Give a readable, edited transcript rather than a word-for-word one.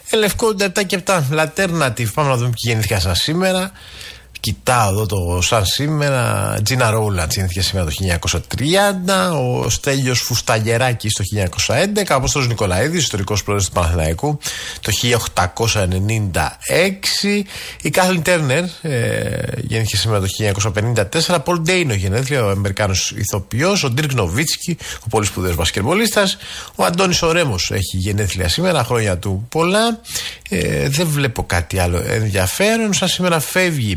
Λευκό 97 και 7. Λατέρνατιβ. Πάμε να δούμε ποιοι γεννήθηκαν σαν σήμερα. Κοιτάω εδώ το σαν σήμερα. Τζίνα Ρόουλαντ γεννήθηκε σήμερα το 1930. Ο Στέλιος Φουσταγεράκης το 1911. Ο Απόστολος Νικολαίδης, ιστορικός πρόεδρος του Παναθηναϊκού, το 1896. Η Κάθλιν Τέρνερ γεννήθηκε σήμερα το 1954. Πολ Ντέινο γενέθλια, ο Αμερικάνος ηθοποιός. Ο Ντίρκ Νοβίτσκι, ο πολύ σπουδαίος μπασκετμπολίστας. Ο Αντώνης ο Ρέμος έχει γενέθλια σήμερα, χρόνια του πολλά. Δεν βλέπω κάτι άλλο ενδιαφέρον. Σαν σήμερα φεύγει